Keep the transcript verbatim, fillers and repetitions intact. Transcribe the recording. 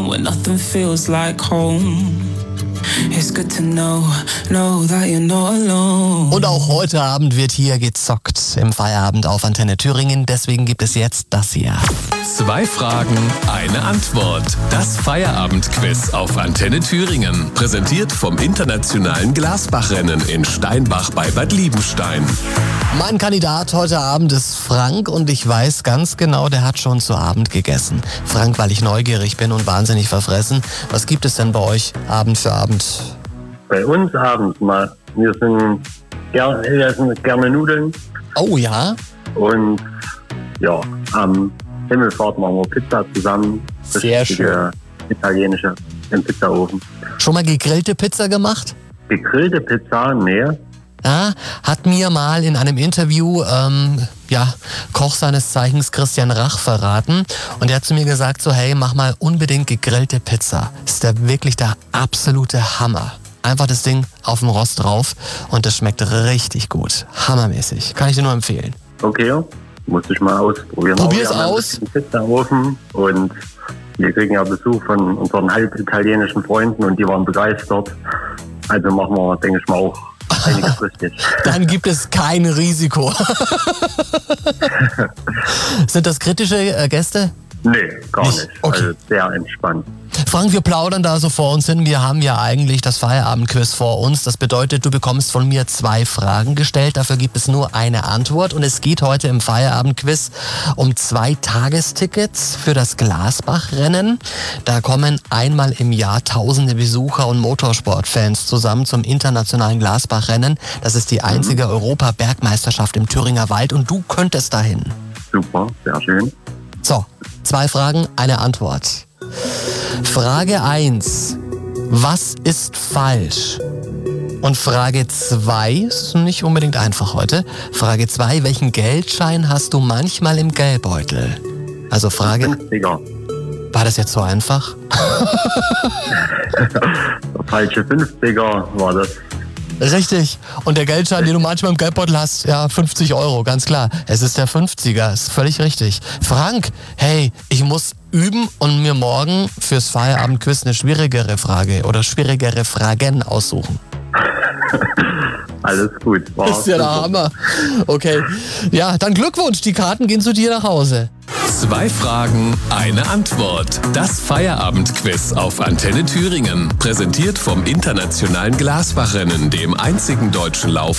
when nothing feels like home. It's good to know, know that you're not alone. Und auch heute Abend wird hier gezockt im Feierabend auf Antenne Thüringen. Deswegen gibt es jetzt das hier. Zwei Fragen, eine Antwort. Das Feierabendquiz auf Antenne Thüringen. Präsentiert vom internationalen Glasbachrennen in Steinbach bei Bad Liebenstein. Mein Kandidat heute Abend ist Frank und ich weiß ganz genau, der hat schon zu Abend gegessen. Frank, weil ich neugierig bin und wahnsinnig verfressen. Was gibt es denn bei euch Abend für Abend? Bei uns abends mal. Wir sind, ger wir essen gerne Nudeln. Oh ja? Und ja, am Himmelfahrt machen wir Pizza zusammen. Sehr schön. Italienische im Pizzaofen. Schon mal gegrillte Pizza gemacht? Gegrillte Pizza? Nee. Ja, hat mir mal in einem Interview ähm, ja, Koch seines Zeichens Christian Rach verraten. Und er hat zu mir gesagt, so hey, mach mal unbedingt gegrillte Pizza. Ist der wirklich der absolute Hammer. Einfach das Ding auf dem Rost drauf und das schmeckt richtig gut. Hammermäßig. Kann ich dir nur empfehlen. Okay, muss ich mal ausprobieren. Probier's aus. Im Pizzaofen und wir kriegen ja Besuch von unseren halb italienischen Freunden und die waren begeistert. Also machen wir, denke ich mal, auch einiges richtig. Dann gibt es kein Risiko. Sind das kritische äh, Gäste? Nee, gar nicht. nicht. Okay. Also sehr entspannt. Frank, wir plaudern da so vor uns hin. Wir haben ja eigentlich das Feierabendquiz vor uns. Das bedeutet, du bekommst von mir zwei Fragen gestellt. Dafür gibt es nur eine Antwort. Und es geht heute im Feierabendquiz um zwei Tagestickets für das Glasbachrennen. Da kommen einmal im Jahr tausende Besucher und Motorsportfans zusammen zum internationalen Glasbachrennen. Das ist die einzige mhm. Europa-Bergmeisterschaft im Thüringer Wald und du könntest dahin. Super, sehr schön. So, zwei Fragen, eine Antwort. Frage eins. Was ist falsch? Und Frage zwei, ist nicht unbedingt einfach heute. Frage zwei, welchen Geldschein hast du manchmal im Geldbeutel? Also Frage... fünfziger. War das jetzt so einfach? Der falsche fünfziger war das. Richtig. Und der Geldschein, den du manchmal im Geldbeutel hast, ja, fünfzig Euro, ganz klar. Es ist der fünfziger, ist völlig richtig. Frank, hey, ich muss üben und mir morgen fürs Feierabendquiz eine schwierigere Frage oder schwierigere Fragen aussuchen. Alles gut. War ist ja der Hammer. Okay. Ja, dann Glückwunsch, die Karten gehen zu dir nach Hause. Zwei Fragen, eine Antwort. Das Feierabendquiz auf Antenne Thüringen. Präsentiert vom internationalen Glasbachrennen, dem einzigen deutschen Lauf